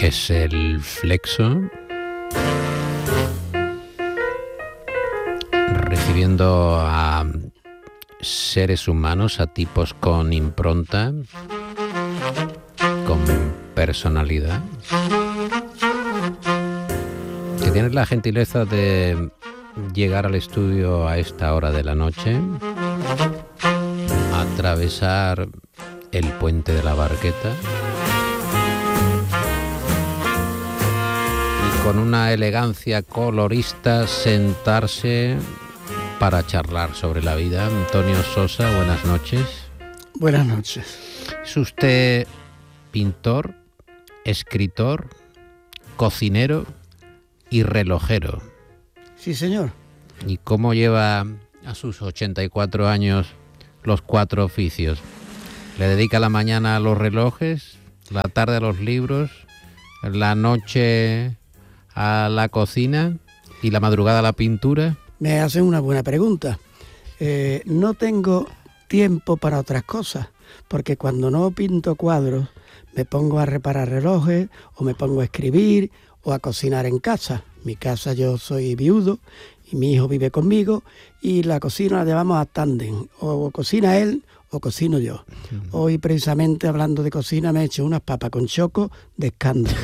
es el Flexo, recibiendo a seres humanos, a tipos con impronta, con personalidad, que tienen la gentileza de llegar al estudio a esta hora de la noche, atravesar el puente de la Barqueta y con una elegancia colorista sentarse para charlar sobre la vida. Antonio Sosa, buenas noches. Buenas noches. ¿Es usted pintor, escritor, cocinero y relojero? Sí, señor. ¿Y cómo lleva a sus 84 años los 4 oficios? ¿Le dedica la mañana a los relojes, la tarde a los libros, la noche a la cocina y la madrugada a la pintura? Me hacen una buena pregunta. No tengo tiempo para otras cosas, porque cuando no pinto cuadros me pongo a reparar relojes o me pongo a escribir o a cocinar en casa. Mi casa, yo soy viudo y mi hijo vive conmigo y la cocina la llevamos a tándem, o cocina él o cocino yo. Hoy precisamente hablando de cocina me he hecho unas papas con choco de escándalo.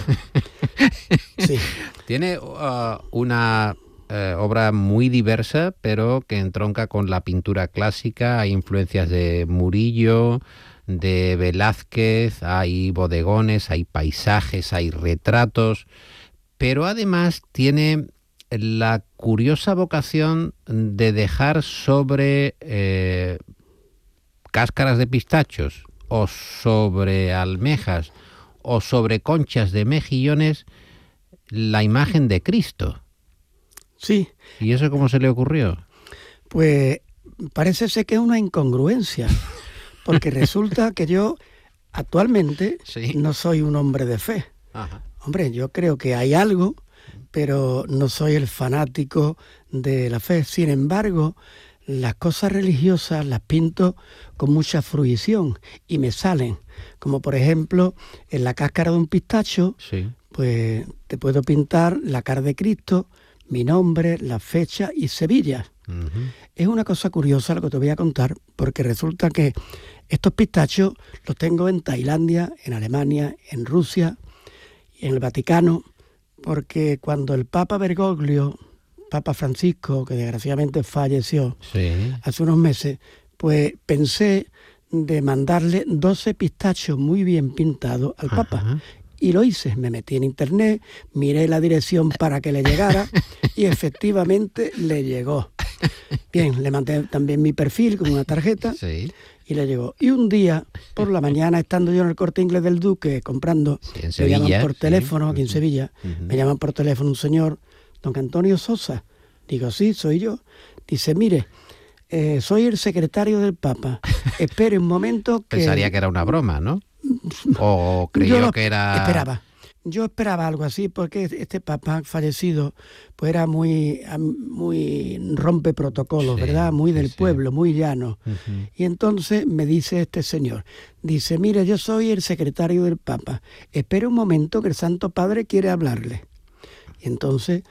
Sí. Tiene una obra muy diversa, pero que entronca con la pintura clásica. Hay influencias de Murillo, de Velázquez, hay bodegones, hay paisajes, hay retratos, pero además tiene la curiosa vocación de dejar sobre cáscaras de pistachos o sobre almejas o sobre conchas de mejillones la imagen de Cristo. Sí. ¿Y eso cómo se le ocurrió? Pues parece ser que es una incongruencia, porque resulta que yo actualmente no soy un hombre de fe. Ajá. Hombre, yo creo que hay algo, pero no soy el fanático de la fe. Sin embargo, las cosas religiosas las pinto con mucha fruición y me salen. Como por ejemplo, en la cáscara de un pistacho, pues te puedo pintar la cara de Cristo, mi nombre, la fecha y Sevilla. Uh-huh. Es una cosa curiosa lo que te voy a contar, porque resulta que estos pistachos los tengo en Tailandia, en Alemania, en Rusia, en el Vaticano, porque cuando el Papa Bergoglio, Papa Francisco, que desgraciadamente falleció hace unos meses, pues pensé de mandarle 12 pistachos muy bien pintados al Papa. Ajá. Y lo hice, me metí en internet, miré la dirección para que le llegara y efectivamente le llegó. Bien, le mandé también mi perfil con una tarjeta y le llegó. Y un día, por la mañana, estando yo en el Corte Inglés del Duque comprando, en Sevilla, me llaman por teléfono, aquí en Sevilla, me llaman por teléfono un señor, don Antonio Sosa. Digo, sí, soy yo. Dice, mire, soy el secretario del Papa. Espere un momento que... Pensaría que era una broma, ¿no? ¿O creyó que era...? Yo esperaba algo así, porque este Papa fallecido pues era muy rompe protocolos, ¿verdad? Muy del pueblo, muy llano. Uh-huh. Y entonces me dice este señor, dice, mire, yo soy el secretario del Papa. Espere un momento que el Santo Padre quiere hablarle. Y entonces...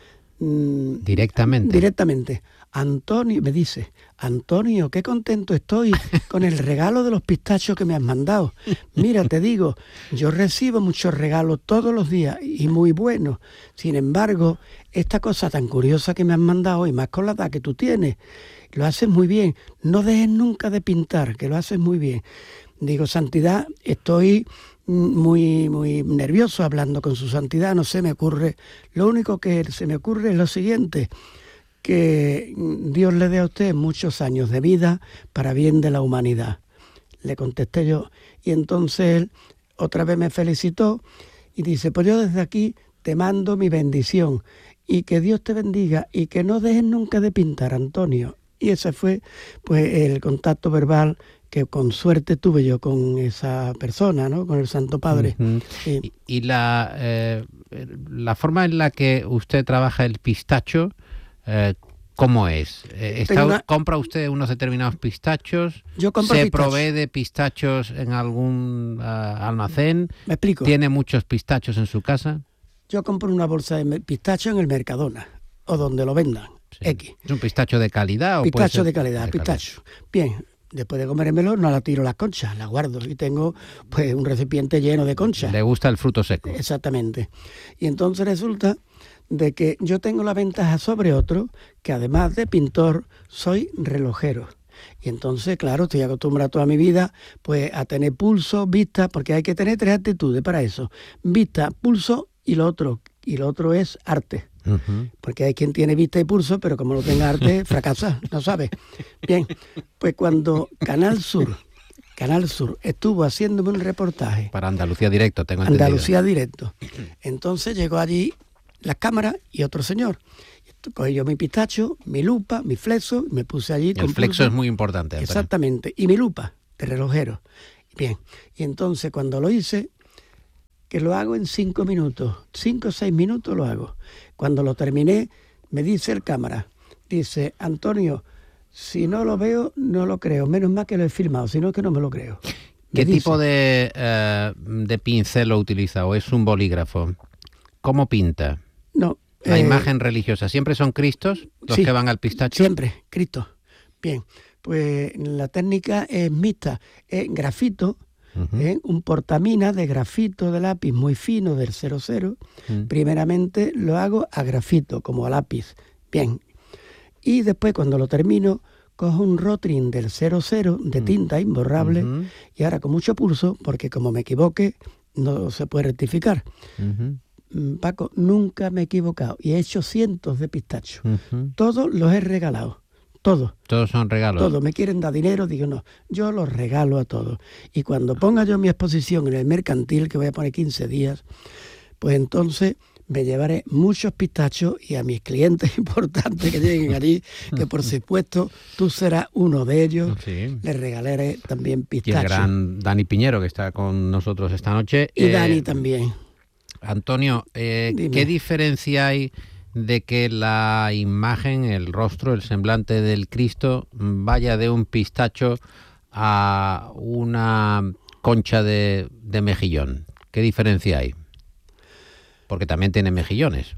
Directamente. Antonio, me dice, Antonio, qué contento estoy con el regalo de los pistachos que me has mandado. Mira, te digo, yo recibo muchos regalos todos los días y muy buenos. Sin embargo, esta cosa tan curiosa que me has mandado, y más con la edad que tú tienes, lo haces muy bien. No dejes nunca de pintar, que lo haces muy bien. Digo, Santidad, estoy muy nervioso hablando con su santidad, no se me ocurre. Lo único que se me ocurre es lo siguiente, que Dios le dé a usted muchos años de vida para bien de la humanidad. Le contesté yo, y entonces él otra vez me felicitó y dice, pues yo desde aquí te mando mi bendición y que Dios te bendiga y que no dejes nunca de pintar, Antonio. Y ese fue pues el contacto verbal que con suerte tuve yo con esa persona, ¿no? Con el Santo Padre. Uh-huh. Y la forma en la que usted trabaja el pistacho ¿Cómo es? ¿Compra usted unos determinados pistachos? Yo compro ¿Se pistachos. provee de pistachos en algún almacén? Me explico. ¿Tiene muchos pistachos en su casa? Yo compro una bolsa de pistachos en el Mercadona o donde lo vendan. Sí. X. ¿Es un pistacho de calidad? Pistacho de calidad, pistacho. Bien, después de comérmelo no la tiro las conchas, las guardo y tengo pues un recipiente lleno de conchas. ¿Le gusta el fruto seco? Exactamente. Y entonces resulta de que yo tengo la ventaja sobre otro, que además de pintor, soy relojero. Y entonces, claro, estoy acostumbrado toda mi vida pues a tener pulso, vista, porque hay que tener 3 actitudes para eso. Vista, pulso y lo otro es arte. Uh-huh. Porque hay quien tiene vista y pulso, pero como no tenga arte, fracasa, no sabe. Bien, pues cuando Canal Sur estuvo haciéndome un reportaje. Para Andalucía Directo, tengo entendido. Andalucía Directo. Entonces llegó allí las cámaras y otro señor. Cogí yo mi pistacho, mi lupa, mi flexo, me puse allí. El flexo es muy importante, Antonio. Exactamente, y mi lupa de relojero. Bien, y entonces cuando lo hice, que lo hago en 5 minutos, 5 o 6 minutos lo hago. Cuando lo terminé, me dice el cámara, dice, Antonio, si no lo veo, no lo creo, menos mal que lo he filmado, si no es que no me lo creo. ¿Qué tipo de pincel lo utiliza o es un bolígrafo? ¿Cómo pinta? No. La imagen religiosa, ¿siempre son Cristos los que van al pistacho? Siempre, Cristo. Bien, pues la técnica es mixta, es grafito, un portamina de grafito de lápiz muy fino del 00. Primeramente lo hago a grafito, como a lápiz. Bien. Y después cuando lo termino, cojo un Rotring del 00 de tinta imborrable y ahora con mucho pulso, porque como me equivoque, no se puede rectificar. Paco, nunca me he equivocado y he hecho cientos de pistachos. Todos los he regalado. Todos. Todos son regalos. Todos. Me quieren dar dinero, digo no, yo los regalo a todos. Y cuando ponga yo mi exposición en el mercantil, que voy a poner 15 días, pues entonces me llevaré muchos pistachos y a mis clientes importantes que lleguen allí, que por supuesto tú serás uno de ellos, sí. Les regalaré también pistachos. Y el gran Dani Piñero, que está con nosotros esta noche. Y Dani también. Antonio, ¿qué diferencia hay de que la imagen, el rostro, el semblante del Cristo vaya de un pistacho a una concha de mejillón? ¿Qué diferencia hay? Porque también tiene mejillones.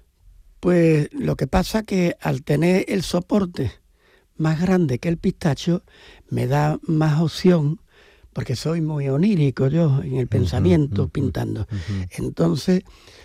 Pues lo que pasa que al tener el soporte más grande que el pistacho, me da más opción, porque soy muy onírico yo en el pensamiento pintando. Entonces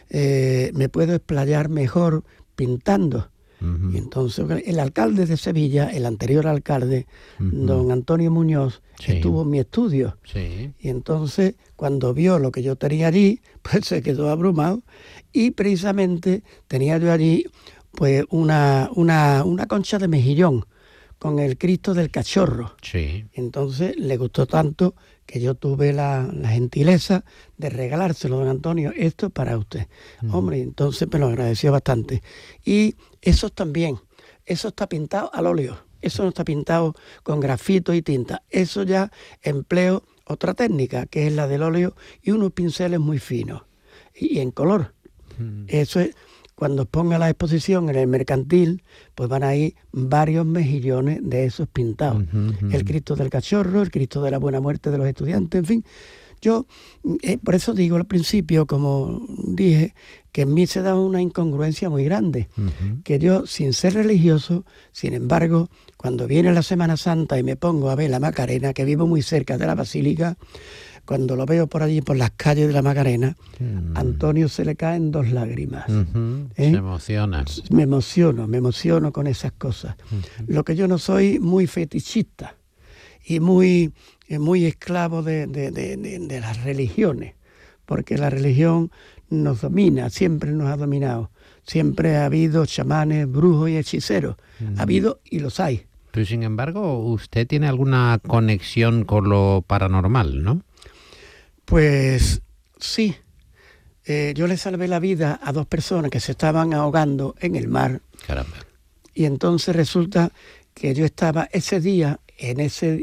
me puedo explayar mejor pintando. Y entonces el alcalde de Sevilla, el anterior alcalde, don Antonio Muñoz, estuvo en mi estudio. Sí. Y entonces cuando vio lo que yo tenía allí, pues se quedó abrumado. Y precisamente tenía yo allí pues una concha de mejillón con el Cristo del Cachorro. Sí. Entonces le gustó tanto que yo tuve la gentileza de regalárselo, don Antonio, esto es para usted. Hombre, entonces me lo agradeció bastante. Y eso también, eso está pintado al óleo, eso no está pintado con grafito y tinta. Eso ya empleo otra técnica, que es la del óleo y unos pinceles muy finos y en color. Eso es. Cuando ponga la exposición en el mercantil, pues van a ir varios mejillones de esos pintados. El Cristo del Cachorro, el Cristo de la Buena Muerte de los Estudiantes, en fin. Yo, por eso digo al principio, como dije, que en mí se da una incongruencia muy grande. Que yo, sin ser religioso, sin embargo, cuando viene la Semana Santa y me pongo a ver la Macarena, que vivo muy cerca de la Basílica, cuando lo veo por allí, por las calles de la Macarena, Antonio se le caen 2 lágrimas. Se emociona. Me emociono con esas cosas. Lo que yo no soy, muy fetichista y muy esclavo de las religiones, porque la religión nos domina, siempre nos ha dominado. Siempre ha habido chamanes, brujos y hechiceros. Ha habido y los hay. Pero sin embargo, usted tiene alguna conexión con lo paranormal, ¿no? Pues sí, yo le salvé la vida a 2 personas que se estaban ahogando en el mar. Caramba. Y entonces resulta que yo estaba ese día, en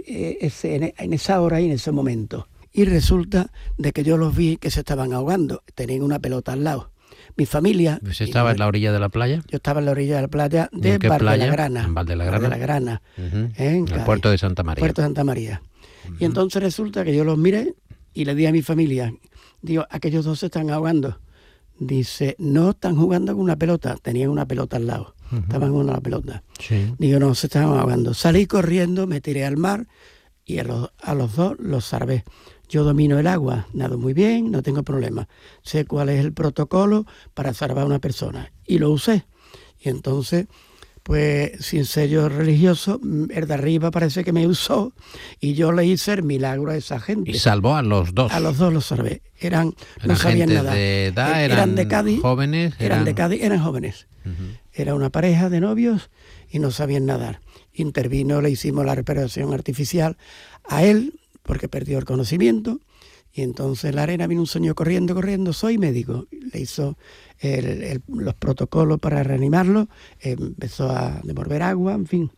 esa hora y en ese momento. Y resulta de que yo los vi que se estaban ahogando, tenían una pelota al lado. mi familia. ¿Usted estaba en la orilla de la playa? Yo estaba en la orilla de la playa de Valdealagrana. En Valdealagrana. En el puerto de Santa María. Puerto de Santa María. Y entonces resulta que yo los miré y le di a mi familia, digo, aquellos dos se están ahogando. Dice, no están jugando con una pelota, tenían una pelota al lado, estaban jugando una pelota. Sí. Digo, no, se estaban ahogando. Salí corriendo, me tiré al mar y a los dos los salvé. Yo domino el agua, nado muy bien, no tengo problema. Sé cuál es el protocolo para salvar a una persona y lo usé. Y entonces, pues sin sello religioso, el de arriba parece que me usó y yo le hice el milagro a esa gente. Y salvó a los dos. A los dos los salvé. No sabían nada. De edad, eran de Cádiz, jóvenes. Eran de Cádiz, eran jóvenes. Era una pareja de novios y no sabían nadar. Intervino, le hicimos la respiración artificial a él porque perdió el conocimiento. Y entonces en la arena vino un señor corriendo, soy médico. Le hizo los protocolos para reanimarlo, empezó a devolver agua, en fin.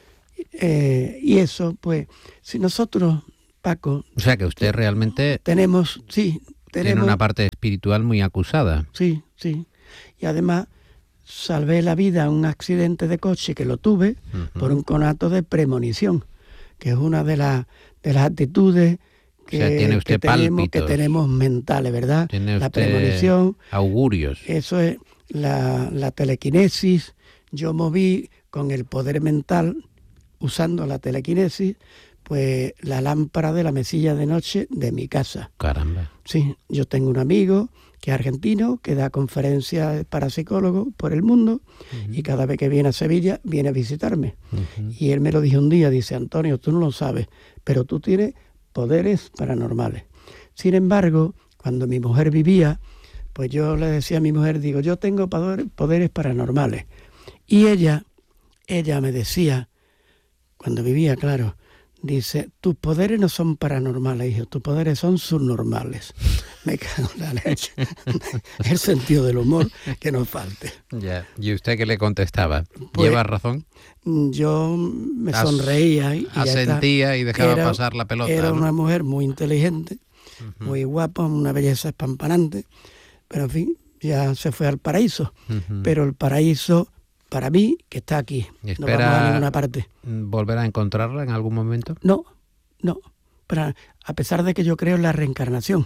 Y eso, pues, si nosotros, Paco... O sea que usted realmente... Tenemos... Tiene una parte espiritual muy acusada. Sí. Y además salvé la vida en un accidente de coche que lo tuve por un conato de premonición, que es una de las actitudes... tiene usted que tenemos mentales, ¿verdad? Tiene usted la premonición, augurios. Eso es la telequinesis. Yo moví con el poder mental, usando la telequinesis, pues la lámpara de la mesilla de noche de mi casa. Caramba. Sí, yo tengo un amigo que es argentino, que da conferencias para psicólogos por el mundo, y cada vez que viene a Sevilla, viene a visitarme. Y él me lo dijo un día, dice, Antonio, tú no lo sabes, pero tú tienes poderes paranormales. Sin embargo, cuando mi mujer vivía, pues yo le decía a mi mujer, digo, yo tengo poderes paranormales. Y ella me decía, cuando vivía, claro, dice, tus poderes no son paranormales, hijo, tus poderes son subnormales. Me cago en la leche. El sentido del humor que nos falte. Ya. ¿Y usted qué le contestaba? Pues, ¿lleva razón? Yo me sonreía y asentía y dejaba pasar la pelota. Era, ¿no? una mujer muy inteligente, muy guapa, una belleza espampanante, pero en fin, ya se fue al paraíso. Pero el paraíso, para mí, que está aquí, no vamos a ninguna parte. ¿Volver a encontrarla en algún momento? No, pero a pesar de que yo creo en la reencarnación.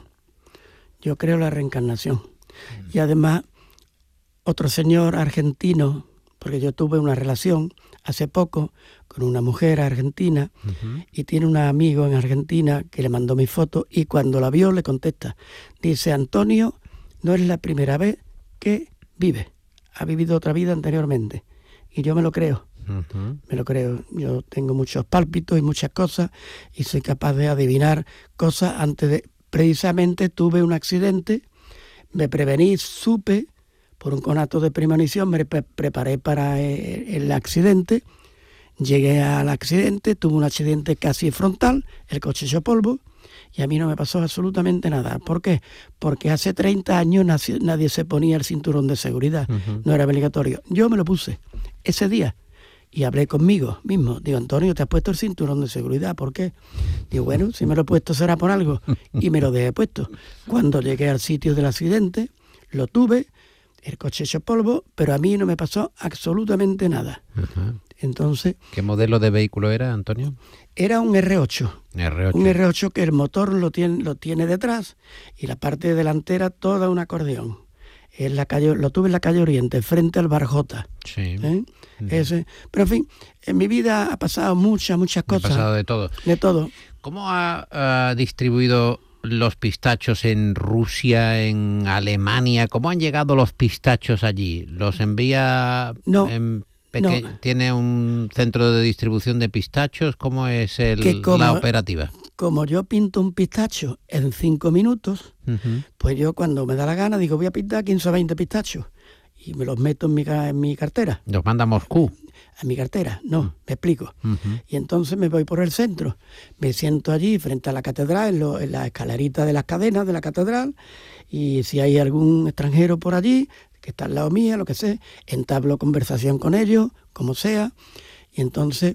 Y además, otro señor argentino, porque yo tuve una relación hace poco con una mujer argentina y tiene un amigo en Argentina que le mandó mi foto y cuando la vio le contesta, dice, Antonio no es la primera vez que vive, ha vivido otra vida anteriormente. Y yo me lo creo. Yo tengo muchos pálpitos y muchas cosas y soy capaz de adivinar cosas antes de... Precisamente tuve un accidente, me prevení, supe, por un conato de premonición, me preparé para el accidente, llegué al accidente, tuve un accidente casi frontal, el coche echó polvo y a mí no me pasó absolutamente nada. ¿Por qué? Porque hace 30 años nadie se ponía el cinturón de seguridad, no era obligatorio. Yo me lo puse ese día. Y hablé conmigo mismo. Digo, Antonio, ¿te has puesto el cinturón de seguridad? ¿Por qué? Digo, bueno, si me lo he puesto será por algo. Y me lo dejé puesto. Cuando llegué al sitio del accidente, lo tuve, el coche echó polvo, pero a mí no me pasó absolutamente nada. Entonces... ¿Qué modelo de vehículo era, Antonio? Era un R8. Un R8 que el motor lo tiene detrás y la parte delantera toda un acordeón. Lo tuve en la calle Oriente, frente al Bar J. Sí. Pero en fin, en mi vida ha pasado muchas cosas. Ha pasado de todo. De todo. ¿Cómo ha distribuido los pistachos en Rusia, en Alemania? ¿Cómo han llegado los pistachos allí? ¿Los envía ¿Tiene un centro de distribución de pistachos? ¿Cómo es la operativa? Como yo pinto un pistacho en 5 minutos, pues yo cuando me da la gana digo voy a pintar 15 o 20 pistachos y me los meto en mi cartera. ¿Los manda a Moscú? A mi cartera, no, me explico. Y entonces me voy por el centro, me siento allí frente a la catedral, en la escalerita de las cadenas de la catedral, y si hay algún extranjero por allí, que está al lado mía, lo que sea, entablo conversación con ellos, como sea, y entonces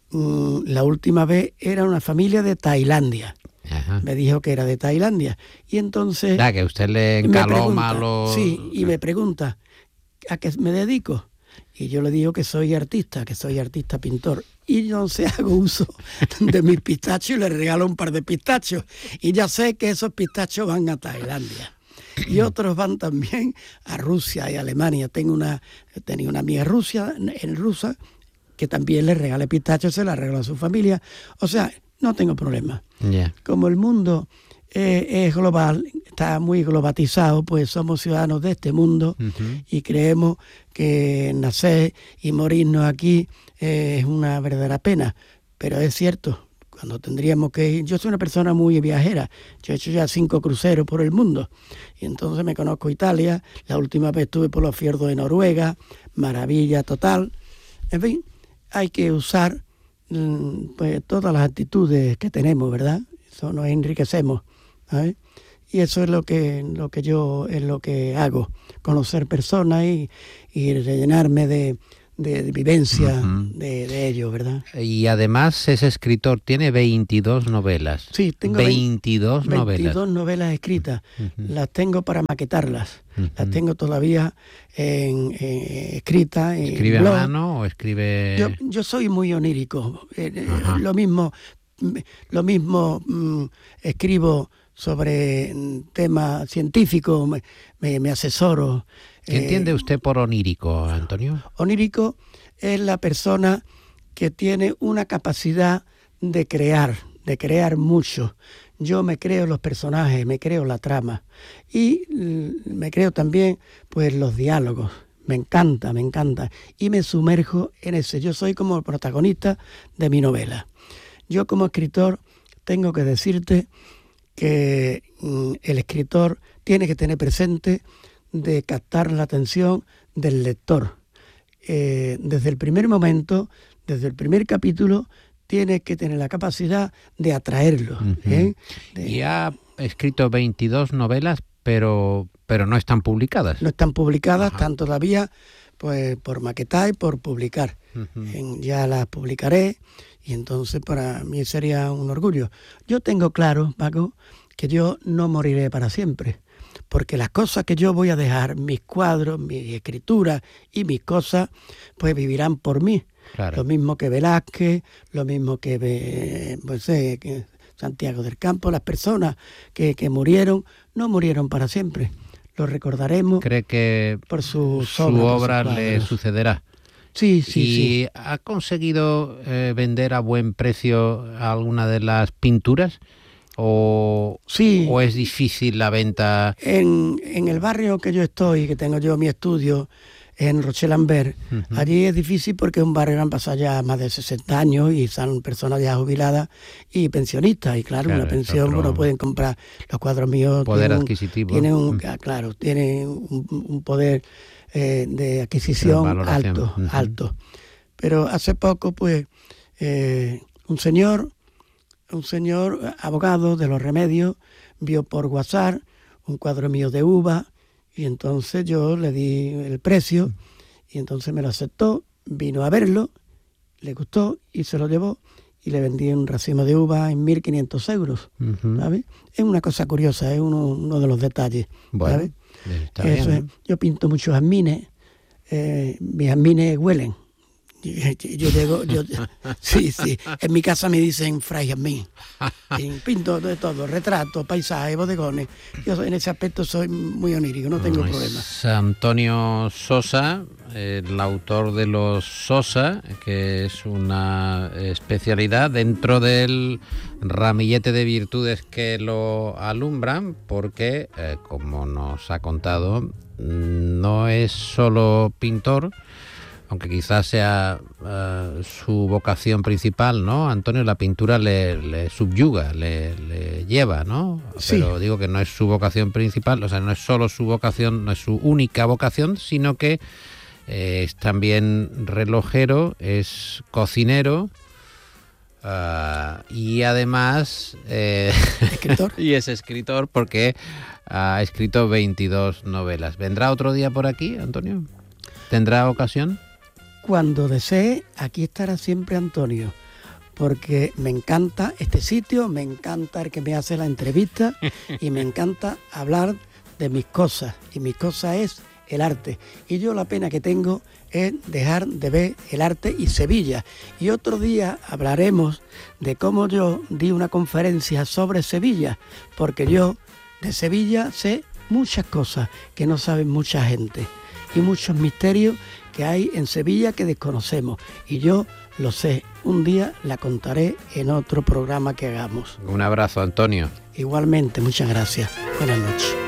la última vez era una familia de Tailandia. Ajá. Me dijo que era de Tailandia. Y entonces... Ya, que usted le encaloma los... Sí, y me pregunta, ¿a qué me dedico? Y yo le digo que soy artista pintor. Y yo se hago uso de mis pistachos y le regalo un par de pistachos. Y ya sé que esos pistachos van a Tailandia. Y otros van también a Rusia y Alemania. Tenía una amiga rusa que también le regalé pistachos, se la regaló a su familia. O sea, no tengo problema. Yeah. Como el mundo es global, está muy globalizado, pues somos ciudadanos de este mundo y creemos que nacer y morirnos aquí es una verdadera pena. Pero es cierto, cuando tendríamos que ir... Yo soy una persona muy viajera, yo he hecho ya 5 cruceros por el mundo y entonces me conozco Italia, la última vez estuve por los fiordos de Noruega, maravilla total. En fin, hay que usar pues todas las actitudes que tenemos, ¿verdad? Eso nos enriquecemos, ¿sabes? Y eso es lo que yo hago, conocer personas y rellenarme de vivencia de ellos, ¿verdad? Y además es escritor, tiene 22 novelas. Sí, tengo 22 novelas. 22 novelas escritas. Las tengo para maquetarlas. Las tengo todavía escritas. ¿Escribe a mano o escribe...? Yo soy muy onírico. Lo mismo escribo sobre temas científicos, me asesoro. ¿Qué entiende usted por onírico, Antonio? Onírico es la persona que tiene una capacidad de crear mucho. Yo me creo los personajes, me creo la trama y me creo también pues los diálogos. Me encanta y me sumerjo en ese. Yo soy como el protagonista de mi novela. Yo como escritor tengo que decirte que el escritor tiene que tener presente de captar la atención del lector. Desde el primer momento, desde el primer capítulo, tiene que tener la capacidad de atraerlo. Y ha escrito 22 novelas, pero no están publicadas. No están publicadas, están todavía pues, por maquetar y por publicar. Ya las publicaré y entonces para mí sería un orgullo. Yo tengo claro, Paco, que yo no moriré para siempre, porque las cosas que yo voy a dejar, mis cuadros, mis escrituras y mis cosas, pues vivirán por mí. Claro. Lo mismo que Velázquez, lo mismo que Santiago del Campo, las personas que murieron, no murieron para siempre. Lo recordaremos. ¿Cree que por su obra le sucederá? Sí. ¿Y ha conseguido vender a buen precio alguna de las pinturas? ¿O es difícil la venta? En el barrio que yo estoy, que tengo yo mi estudio, en Roche-Lambert, allí es difícil porque es un barrio que han pasado ya más de 60 años y son personas ya jubiladas y pensionistas. Y claro una pensión, bueno, pueden comprar los cuadros míos. Poder adquisitivo. Tienen un poder de adquisición alto. Pero hace poco, pues, un señor abogado de los remedios vio por WhatsApp un cuadro mío de uva y entonces yo le di el precio y entonces me lo aceptó, vino a verlo, le gustó y se lo llevó y le vendí un racimo de uva en 1.500 euros, ¿sabes? Es una cosa curiosa, es uno de los detalles, ¿sabes? Bueno, está bien. Yo pinto muchos jazmines, mis jazmines huelen. Yo llego, sí, en mi casa me dicen Fray Jazmín. Pinto de todo, retratos, paisajes, bodegones. Yo en ese aspecto soy muy onírico, no tengo problemas. Antonio Sosa, el autor de los Sosa, que es una especialidad dentro del ramillete de virtudes que lo alumbran, porque, como nos ha contado, no es solo pintor, aunque quizás sea su vocación principal, ¿no? Antonio, la pintura le subyuga, le lleva, ¿no? Sí. Pero digo que no es su vocación principal, o sea, no es solo su vocación, no es su única vocación, sino que es también relojero, es cocinero y además ¿escritor? Y es escritor porque ha escrito 22 novelas. ¿Vendrá otro día por aquí, Antonio? ¿Tendrá ocasión? Cuando desee, aquí estará siempre Antonio. porque me encanta este sitio, me encanta el que me hace la entrevista y me encanta hablar de mis cosas, y mi cosa es el arte. Y yo la pena que tengo es dejar de ver el arte y Sevilla. Y otro día hablaremos de cómo yo di una conferencia sobre Sevilla, porque yo de Sevilla sé muchas cosas que no sabe mucha gente y muchos misterios que hay en Sevilla que desconocemos, y yo lo sé. Un día la contaré en otro programa que hagamos. Un abrazo, Antonio. Igualmente, muchas gracias. Buenas noches.